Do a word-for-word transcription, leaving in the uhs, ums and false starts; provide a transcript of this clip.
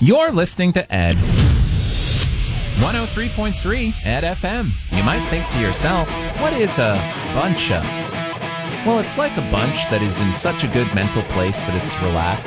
You're listening to Ed. one oh three point three Ed F M. You might think to yourself, what is a buncha? Well, it's like a bunch that is in such a good mental place that it's relaxed